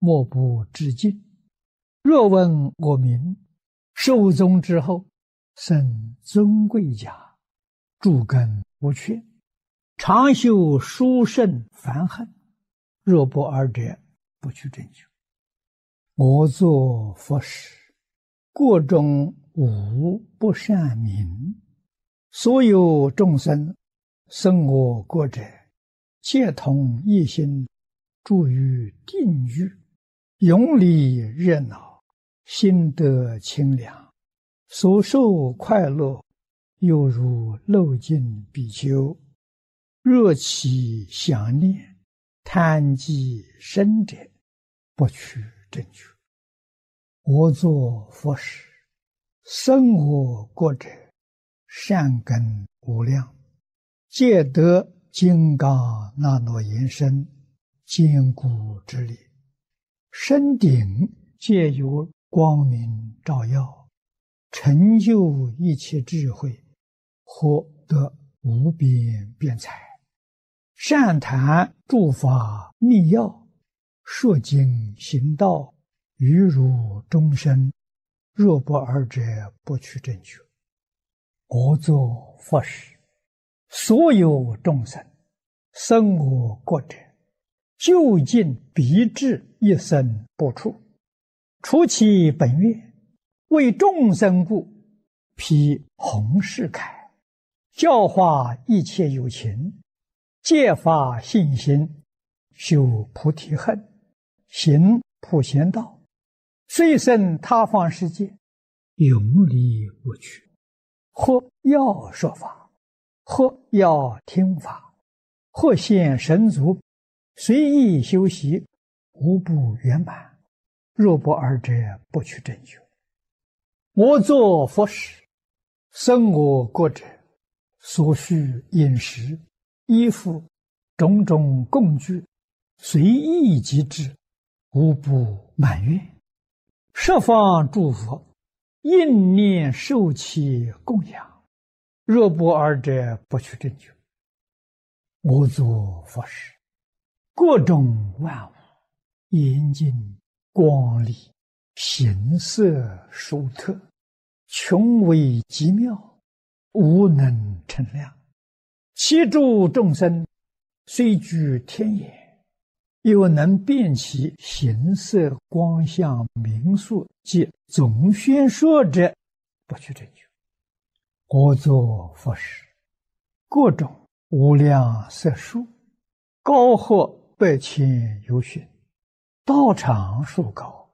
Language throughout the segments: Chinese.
莫不致敬。若问我名，寿终之后，生尊贵家，诸根无缺，常修殊胜凡恨，若不尔者，不去正觉。我作佛时，过中无不善名，所有众生生我过者，皆同一心，住于定狱，永离热闹，心得清凉，所受快乐，犹如漏尽比丘，若其想念，贪积生者，不取正觉。我作佛时，生我过者，善根无量，皆得金刚那罗延身，坚固之力，身顶皆有光明照耀，成就一切智慧，获得无边辩才，善谈诸法密要，说经行道，于如终身，若不尔者，不取正觉。我作佛时，所有众生生我过者，究竟必至一生不出，除其本愿，为众生故，披弘誓铠，教化一切有情，戒发信心，修菩提恨，行普贤道，虽生他方世界，永离无趣，或要说法，或要听法，或现神足，随意修习，无不圆满。若不尔者，不取正觉。我作佛时，生我过者，所需饮食、衣服、种种供具，随意即至，无不满愿。十方诸佛应念受其供养，若不尔者，不取正觉。我作佛时，各种万物严净光丽，形色殊特，穷微极妙，无能称量。其诸众生虽居天眼，又能辨其形色光相名数及总宣说者，不取正觉。我作佛时，各种无量色数，高或百千由旬，道场数高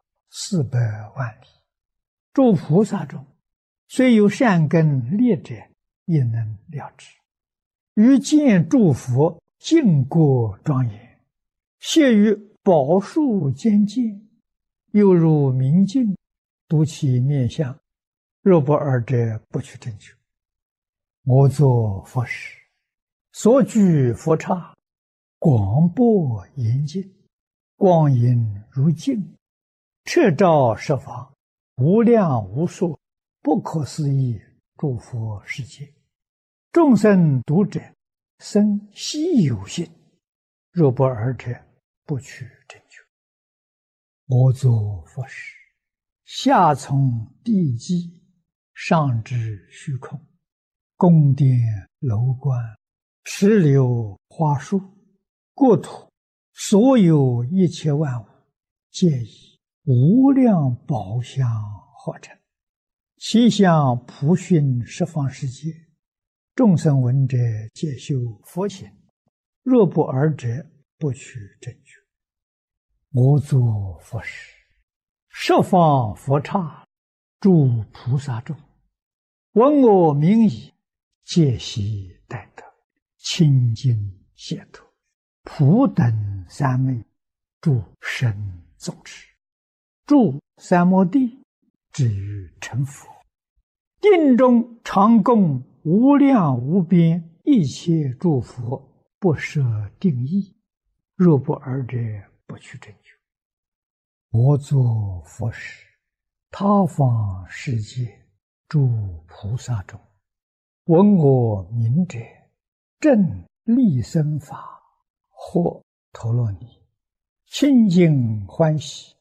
400万里。诸菩萨中，虽有善根劣者，也能了知。于见诸佛净国庄严，谢于宝树间见，犹如明镜，睹其面相，若不尔者，不取正觉。我作佛时，所居佛刹，广博严净，光影如镜，彻照十方，无量无数，不可思议诸佛世界。众生读者，生希有信，若不尔者，不取正觉。我作佛时，下从地基，上至虚空，宫殿楼观，池流花树，国土所有一切万物，皆以无量宝相化成，其相普熏十方世界，众生闻者，皆修佛行，若不尔者，不取正觉。我作佛时，十方佛刹，诸菩萨众，闻我名已，皆悉待得，清净解脱，普等三昧，诸神众持，住三摩地，至于成佛。定中常供无量无边一切诸佛，不设定义，若不尔者，不取正觉。我作佛时，他方世界诸菩萨中，闻我名者，正利生法，或陀罗尼， 清净欢喜，